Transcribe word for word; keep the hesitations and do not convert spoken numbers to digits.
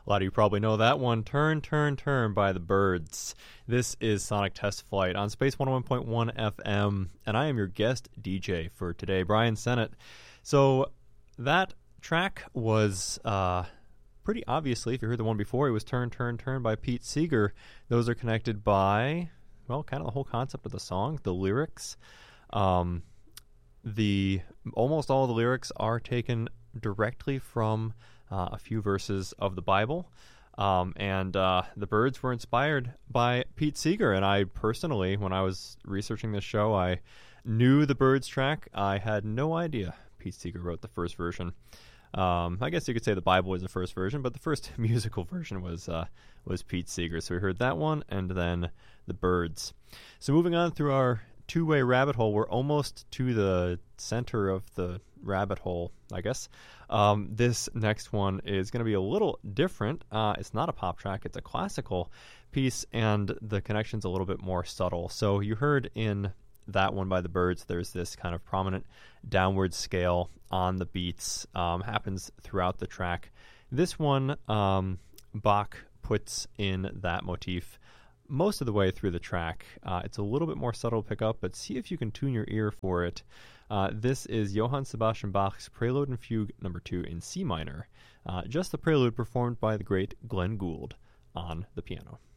A lot of you probably know that one, Turn, Turn, Turn by the Byrds. This is Sonic Test Flight on Space one oh one point one F M, and I am your guest D J for today, Brian Sennett. So that track was uh, pretty obviously, if you heard the one before, it was Turn, Turn, Turn by Pete Seeger. Those are connected by, well, kind of the whole concept of the song, the lyrics. Um, the almost all the lyrics are taken directly from uh, a few verses of the Bible, um, and uh, the Byrds were inspired by Pete Seeger. And I personally, when I was researching this show, I knew the Byrds track. I had no idea Pete Seeger wrote the first version. Um, I guess you could say the Bible was the first version, but the first musical version was uh, was Pete Seeger. So we heard that one, and then the Byrds. So moving on through our two-way rabbit hole, we're almost to the center of the rabbit hole, I guess. Um, this next one is going to be a little different. Uh, it's not a pop track, it's a classical piece, and the connection's a little bit more subtle. So you heard in that one by the Byrds, there's this kind of prominent downward scale on the beats, um, happens throughout the track. This one, um, Bach puts in that motif most of the way through the track. Uh, it's a little bit more subtle to pick up, but see if you can tune your ear for it. Uh, this is Johann Sebastian Bach's Prelude and Fugue number two in C minor. Uh, just the prelude performed by the great Glenn Gould on the piano.